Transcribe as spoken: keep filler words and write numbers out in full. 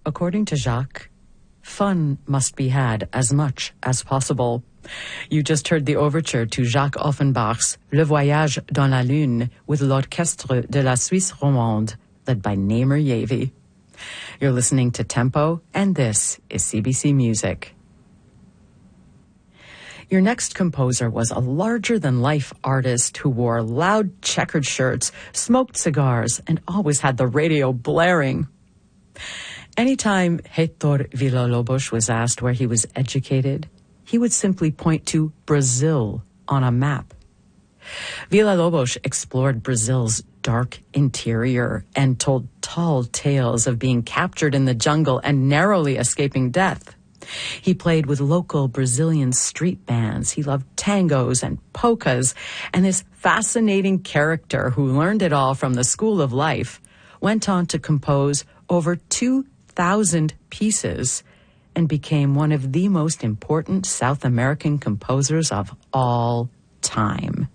according to Jacques, fun must be had as much as possible. You just heard the overture to Jacques Offenbach's Le Voyage dans la Lune with l'Orchestre de la Suisse Romande, led by Namer Yavey. You're listening to Tempo, and this is C B C Music. Your next composer was a larger-than-life artist who wore loud checkered shirts, smoked cigars, and always had the radio blaring. Anytime Heitor Villa-Lobos was asked where he was educated, he would simply point to Brazil on a map. Villa-Lobos explored Brazil's dark interior and told tall tales of being captured in the jungle and narrowly escaping death. He played with local Brazilian street bands. He loved tangos and polkas, and this fascinating character who learned it all from the school of life went on to compose over two thousand pieces and became one of the most important South American composers of all time.